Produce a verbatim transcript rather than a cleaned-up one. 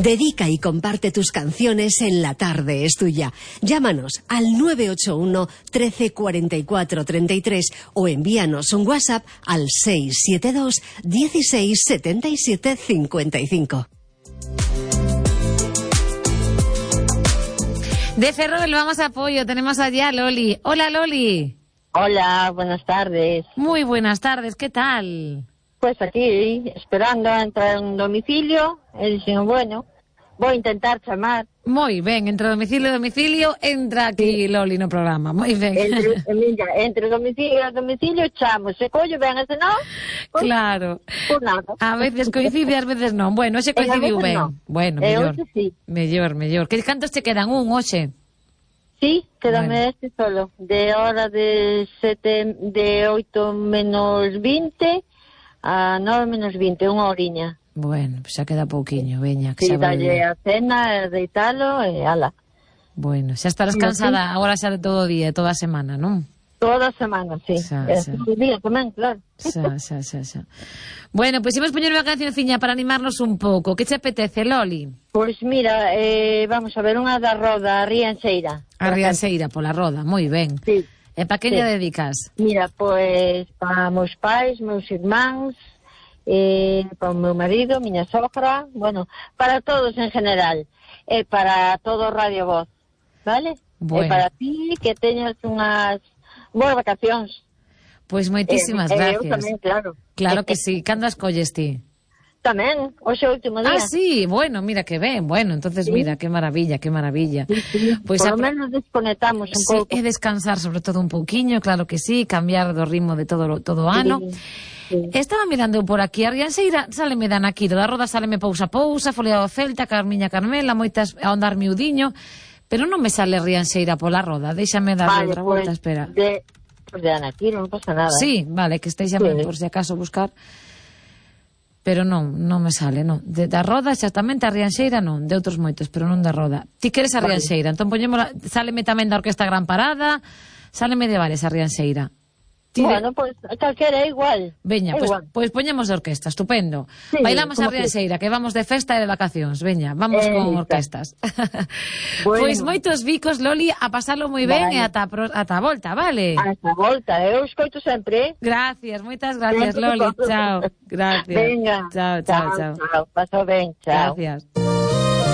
Dedica y comparte tus canciones en La Tarde es Tuya. Llámanos al nueve ocho uno, trece, cuarenta y cuatro, treinta y tres o envíanos un WhatsApp al seis siete dos, dieciséis, setenta y siete, cincuenta y cinco. De Ferrol vamos a Apoyo, tenemos allá a Loli. Hola, Loli. Hola, buenas tardes. Muy buenas tardes, ¿qué tal? Pues aquí, esperando a entrar en un domicilio, e dixen, bueno, vou intentar chamar. Moi ben, entre domicilio e domicilio, entra aquí sí. Loli no programa, moi ben. Entre, mira, entre domicilio e domicilio chamo, se collo ben, se non, pues, claro. Por nada. A veces coincide, a veces non. Bueno, hoxe coincidiu ben. No. Bueno, eh, mellor. Sí. Mellor, mellor. Que cantos te quedan? Un hoxe? Sí, quédame bueno. Este solo. De hora de sete, de oito menos vinte a nove menos vinte, unha horiña. Bueno, pues xa queda pouquiño, veña. Que sí, xa dalle a cena, deitalo e ala. Bueno, xa estarás cansada sí. Agora xa de todo o día, toda a semana, non? Toda a semana, sí. Xa, xa. Todo o día tamén, claro. Xa, xa, xa, xa. Bueno, pois pues, imos poñer unha cancionciña para animarnos un pouco. Que che apetece, Loli? Pois pues mira, eh, vamos a ver unha da Roda, a Rianxeira. A Rianxeira, pola Roda, moi ben. Sí. E pa que sí. lle dedicas? Mira, pois para meus pais, meus irmáns, eh, para o meu marido, miña sogra, bueno, para todos en general, e para todo Radio Voz, vale? Bueno. E para ti, que teñas unhas boas vacacións. Pois moitísimas eh, gracias. Eu tamén, claro. Claro que sí. Cando as colles ti? Tamén, hoxe é o último día. Ah, sí, bueno, mira que ben, bueno, entonces sí. Mira, que maravilla, que maravilla. Sí, sí. Pois por a... lo menos desconectamos un sí, pouco. É descansar sobre todo un pouquiño, claro que sí, cambiar do ritmo de todo todo o ano. Sí, sí. Estaba mirando por aquí, a Rianxeira sáleme dan aquí, da Roda sáleme pousa pousa, Foliado Celta, Carmiña Carmela, moitas a andar miudiño, pero non me sale Rianxeira pola Roda, déxame dar vale, outra volta, pues, espera. De, pues de aquí non pasa nada. Sí, eh. vale, que estéis a sí. Por si acaso buscar. Pero non, non me sale, non. De, da Roda, exactamente, a Rianxeira non, de outros moitos, pero non da Roda. Ti queres a Rianxeira, vale. Entón poñémola, sáleme tamén da Orquesta Gran Parada, sáleme de Vares a Rianxeira. Ti bueno, pois pues, calquera é igual. Veña, pois pues, pues poñemos de orquesta, estupendo. Sí, bailamos a Rianxeira, que vamos de festa e de vacacións. Veña, vamos eh, con orquestas. Bueno. Pois moitos bicos, Loli, a pasalo moi ben vale. E ata, ata a volta, vale? Ata a volta, eu escoito sempre. Gracias, moitas gracias, Loli. Chao. Gracias. Venga. Chao, chao, chao. Chao, paso ben, chao. Gracias.